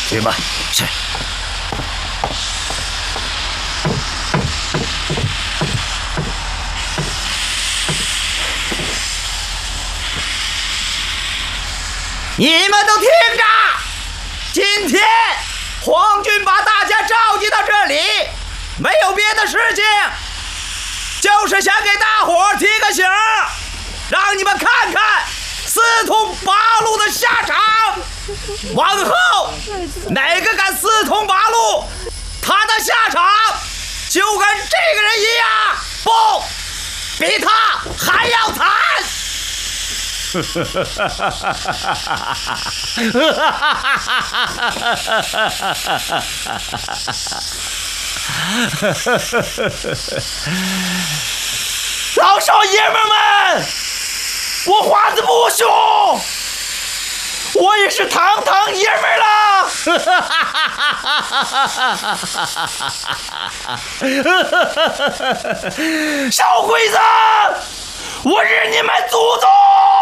去吧。是。你们都听着，今天皇军把大家召集到这里，没有别的事情，就是想给大伙提个醒，让你们看看四通八路的下场。往后哪个敢四通八路，他的下场就跟这个人一样，不，比他还要惨。老少爷们们，我花子不凶，我也是堂堂爷们了。小鬼子，我日你们祖宗！